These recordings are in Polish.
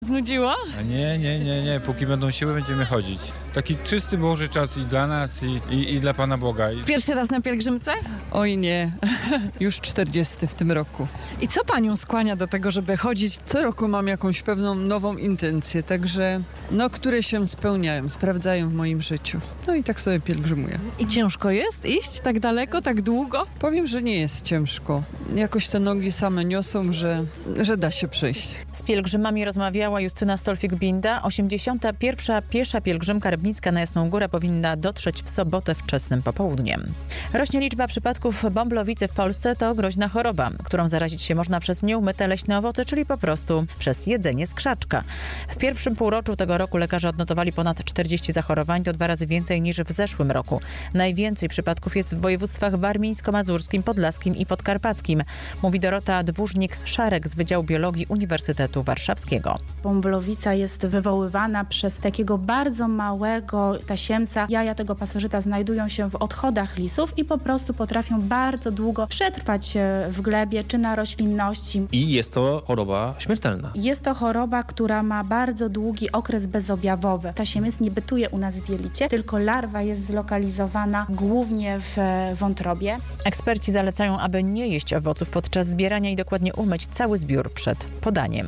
Znudziło? A nie. Póki będą siły, będziemy chodzić. Taki czysty Boży czas i dla nas, i dla Pana Boga. Pierwszy raz na pielgrzymce? Oj nie, już 40 w tym roku. I co panią skłania do tego, żeby chodzić? Co roku mam jakąś pewną nową intencję, także które się spełniają, sprawdzają w moim życiu. No i tak sobie pielgrzymuję. I ciężko jest iść tak daleko, tak długo? Powiem, że nie jest ciężko. Jakoś te nogi same niosą, że da się przejść. Z pielgrzymami rozmawiała Justyna Stolfik-Binda. 81. piesza pielgrzymka Rybnicka na Jasną Górę powinna dotrzeć w sobotę wczesnym popołudniem. Rośnie liczba przypadków bąblowicy w Polsce. To groźna choroba, którą zarazić się można przez nieumyte leśne owoce, czyli po prostu przez jedzenie z krzaczka. W pierwszym półroczu tego roku lekarze odnotowali ponad 40 zachorowań, to 2 razy więcej niż w zeszłym roku. Najwięcej przypadków jest w województwach warmińsko-mazurskim, podlaskim i podkarpackim, mówi Dorota Dwóżnik-Szarek z Wydziału Biologii Uniwersytetu Warszawskiego. Bąblowica jest wywoływana przez takiego bardzo małego tasiemca. Jaja tego pasożyta znajdują się w odchodach lisów i po prostu potrafią bardzo długo przetrwać w glebie czy na roślinności. I jest to choroba śmiertelna. Jest to choroba, która ma bardzo długi okres bezobjawowy. Tasiemiec nie bytuje u nas w jelicie, tylko larwa jest zlokalizowana głównie w wątrobie. Eksperci zalecają, aby nie jeść owoców podczas zbierania i dokładnie umyć cały zbiór przed podaniem.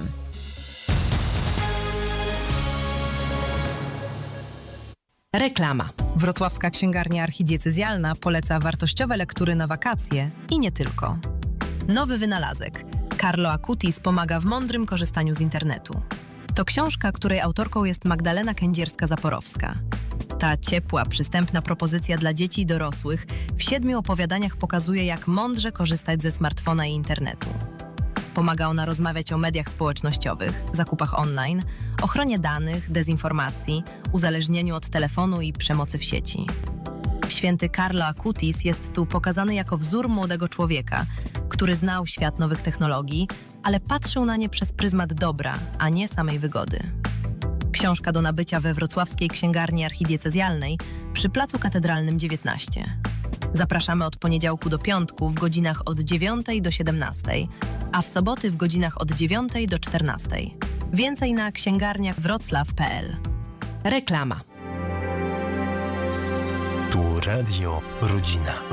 Reklama. Wrocławska Księgarnia Archidiecezjalna poleca wartościowe lektury na wakacje i nie tylko. Nowy wynalazek. Carlo Acutis pomaga w mądrym korzystaniu z internetu. To książka, której autorką jest Magdalena Kędzierska-Zaporowska. Ta ciepła, przystępna propozycja dla dzieci i dorosłych w 7 opowiadaniach pokazuje, jak mądrze korzystać ze smartfona i internetu. Pomaga ona rozmawiać o mediach społecznościowych, zakupach online, ochronie danych, dezinformacji, uzależnieniu od telefonu i przemocy w sieci. Święty Carlo Acutis jest tu pokazany jako wzór młodego człowieka, który znał świat nowych technologii, ale patrzył na nie przez pryzmat dobra, a nie samej wygody. Książka do nabycia we Wrocławskiej Księgarni Archidiecezjalnej przy Placu Katedralnym 19. Zapraszamy od poniedziałku do piątku w godzinach od 9 do 17, a w soboty w godzinach od 9 do 14. Więcej na księgarniachwroclaw.pl. Reklama. Tu Radio Rodzina.